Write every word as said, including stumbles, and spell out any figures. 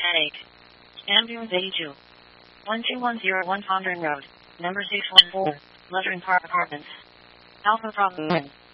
Headache. Ambulance eighty-two. one two one zero one Pondering Road. Number six one four. Lutheran Park Apartments. Alpha Problem.